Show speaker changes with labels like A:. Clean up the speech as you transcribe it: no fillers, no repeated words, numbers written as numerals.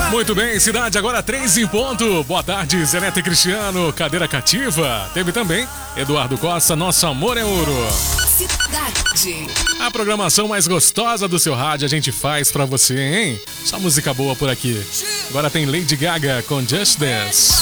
A: Muito bem, cidade, agora 3 em ponto. Boa tarde, Zé Neto e Cristiano, Cadeira Cativa. Teve também Eduardo Costa, Nosso Amor é Ouro.
B: Cidade.
A: A programação mais gostosa do seu rádio a gente faz pra você, hein? Só música boa por aqui. Agora tem Lady Gaga com Just Dance.